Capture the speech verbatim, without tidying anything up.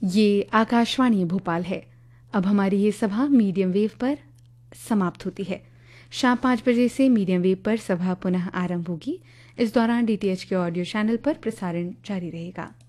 ये आकाशवाणी भोपाल है। अब हमारी ये सभा मीडियम वेव पर समाप्त होती है। शाम पाँच बजे से मीडियम वेव पर सभा पुनः आरंभ होगी। इस दौरान डीटीएच के ऑडियो चैनल पर प्रसारण जारी रहेगा।